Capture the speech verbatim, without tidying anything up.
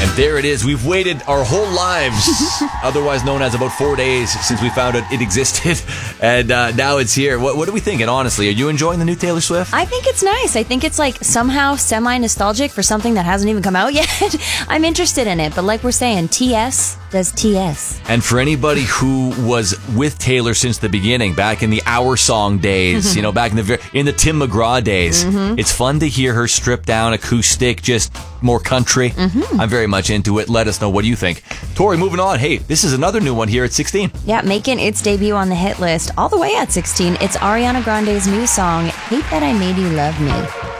And there it is. We've waited our whole lives, otherwise known as about four days, since we found out it existed. And uh, now it's here. What, what are we thinking, honestly? Are you enjoying the new Taylor Swift? I think it's nice. I think it's like somehow semi-nostalgic for something that hasn't even come out yet. I'm interested in it. But like we're saying, T S does T S. And for anybody who was with Taylor since the beginning, back in the Our Song days, you know, back in the in the Tim McGraw days, mm-hmm. it's fun to hear her stripped down, acoustic, just more country. Mm-hmm. I'm very much into it. Let us know, what do you think? Tori, moving on. Hey, this is another new one here at sixteen. Yeah, making its debut on the hit list all the way at sixteen. It's Ariana Grande's new song, Hate That I Made You Love Me.